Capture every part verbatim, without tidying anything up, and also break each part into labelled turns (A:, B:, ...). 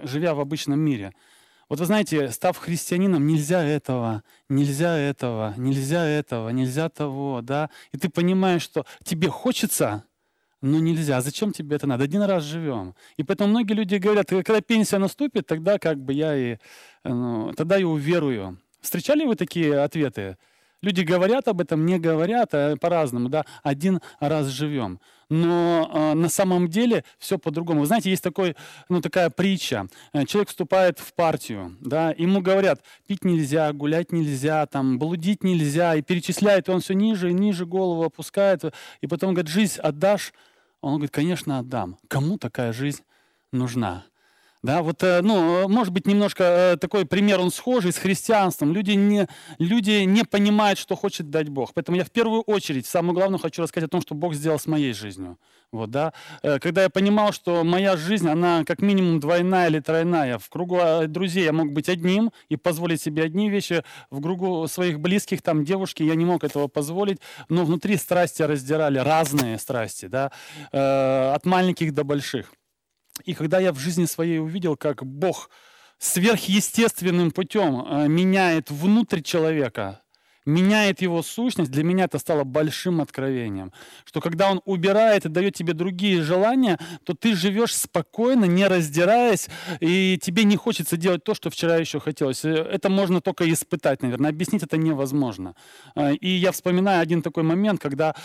A: живя в обычном мире. Вот вы знаете, став христианином, нельзя этого, нельзя этого, нельзя этого, нельзя того, да. И ты понимаешь, что тебе хочется, но нельзя. Зачем тебе это надо? Один раз живем. И поэтому многие люди говорят, когда пенсия наступит, тогда как бы я и, ну, тогда я уверую. Встречали вы такие ответы? Люди говорят об этом, не говорят, а по-разному, да. Один раз живем. Но э, на самом деле все по-другому. Вы знаете, есть такой, ну, такая притча. Э, Человек вступает в партию, да, ему говорят, пить нельзя, гулять нельзя, там, блудить нельзя, и перечисляет, и он все ниже и ниже голову опускает, и потом говорит, жизнь отдашь? Он говорит, конечно, отдам. Кому такая жизнь нужна? Да, вот, э, ну, может быть, немножко э, такой пример, он схожий с христианством. Люди не, люди не понимают, что хочет дать Бог. Поэтому я в первую очередь, самое главное, хочу рассказать о том, что Бог сделал с моей жизнью. Вот, да. Э, Когда я понимал, что моя жизнь, она как минимум двойная или тройная. В кругу э, друзей я мог быть одним и позволить себе одни вещи. В кругу своих близких, там, девушки, я не мог этого позволить. Но внутри страсти раздирали, разные страсти, да, э, от маленьких до больших. И когда я в жизни своей увидел, как Бог сверхъестественным путем э, меняет внутрь человека, меняет его сущность, для меня это стало большим откровением. Что когда Он убирает и дает тебе другие желания, то ты живешь спокойно, не раздираясь, и тебе не хочется делать то, что вчера еще хотелось. Это можно только испытать, наверное. Объяснить это невозможно. Э, И я вспоминаю один такой момент, когда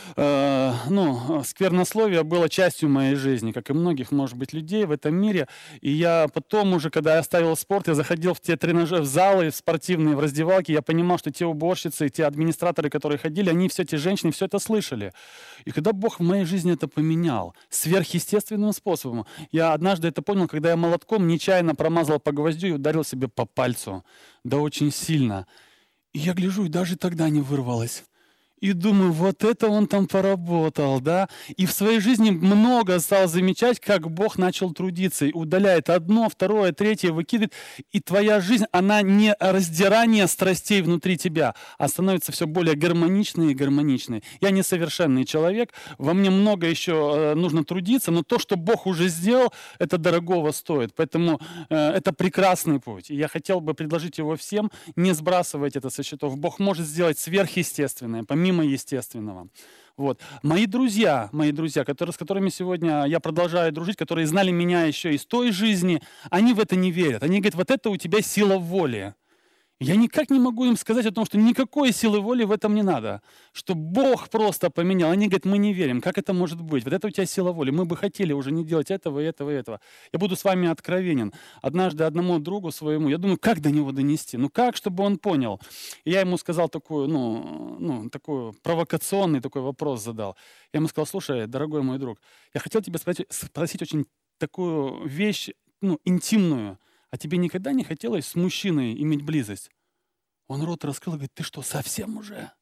A: э, ну, сквернословие было частью моей жизни, как и многих, может быть, людей в этом мире. И я потом уже, когда я оставил спорт, я заходил в те тренажеры, в залы спортивные, в раздевалки, я понимал, что те уборщицы, те администраторы, которые ходили, они все эти женщины, все это слышали. И когда Бог в моей жизни это поменял сверхъестественным способом, я однажды это понял, когда я молотком нечаянно промазал по гвоздю и ударил себе по пальцу. Да очень сильно. И я гляжу, и даже тогда не вырвалось. И думаю, вот это он там поработал, да. И в своей жизни много стал замечать, как Бог начал трудиться. И удаляет одно, второе, третье, выкидывает. И твоя жизнь, она не раздирание страстей внутри тебя, а становится все более гармоничной и гармоничной. Я несовершенный человек, во мне много еще э, нужно трудиться, но то, что Бог уже сделал, это дорогого стоит. Поэтому э, это прекрасный путь. И я хотел бы предложить его всем, не сбрасывать это со счетов. Бог может сделать сверхъестественное, помимо естественного. Вот. Мои друзья, мои друзья, которые, с которыми сегодня я продолжаю дружить, которые знали меня еще из той жизни, они в это не верят. Они говорят, вот это у тебя сила воли. Я никак не могу им сказать о том, что никакой силы воли в этом не надо. Что Бог просто поменял. Они говорят, мы не верим. Как это может быть? Вот это у тебя сила воли. Мы бы хотели уже не делать этого, этого, этого. Я буду с вами откровенен. Однажды одному другу своему, я думаю, как до него донести? Ну как, чтобы он понял? И я ему сказал такую, ну, ну, такой провокационный такой вопрос задал. Я ему сказал, слушай, дорогой мой друг, я хотел тебя спросить, спросить очень такую вещь, ну, интимную. А тебе никогда не хотелось с мужчиной иметь близость? Он рот раскрыл и говорит, ты что, совсем уже?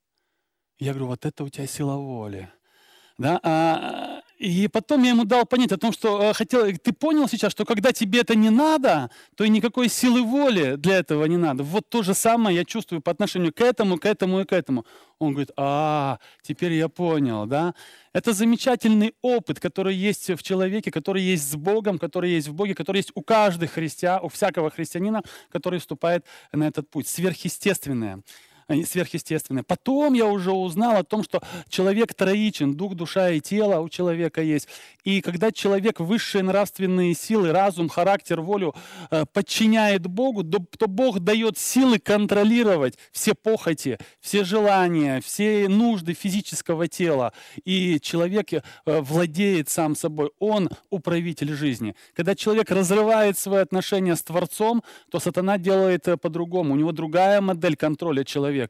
A: Я говорю, вот это у тебя сила воли. Да? А, и потом я ему дал понять о том, что э, хотел, ты понял сейчас, что когда тебе это не надо, то и никакой силы воли для этого не надо. Вот то же самое я чувствую по отношению к этому, к этому и к этому. Он говорит, а, теперь я понял, да? Это замечательный опыт, который есть в человеке, который есть с Богом, который есть в Боге, который есть у каждого христианина, у всякого христианина, который вступает на этот путь. Сверхъестественное. Сверхъестественное. Потом я уже узнал о том, что человек троичен, дух, душа и тело у человека есть. И когда человек высшие нравственные силы, разум, характер, волю э, подчиняет Богу, то, то Бог дает силы контролировать все похоти, все желания, все нужды физического тела. И человек э, владеет сам собой. Он управитель жизни. Когда человек разрывает свои отношения с Творцом, то сатана делает э, по-другому. У него другая модель контроля человека.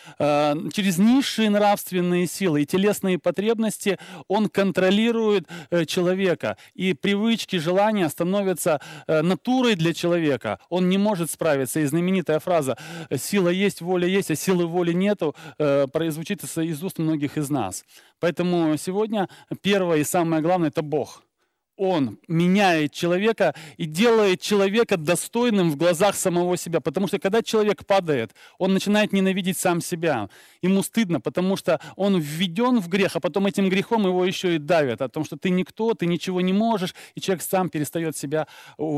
A: Через низшие нравственные силы и телесные потребности он контролирует человека. И привычки, желания становятся натурой для человека. Он не может справиться. И знаменитая фраза «сила есть, воля есть, а силы воли нету» прозвучит из уст многих из нас. Поэтому сегодня первое и самое главное – это Бог. Он меняет человека и делает человека достойным в глазах самого себя. Потому что когда человек падает, он начинает ненавидеть сам себя. Ему стыдно, потому что он введен в грех, а потом этим грехом его еще и давят. О том, что ты никто, ты ничего не можешь, и человек сам перестает себя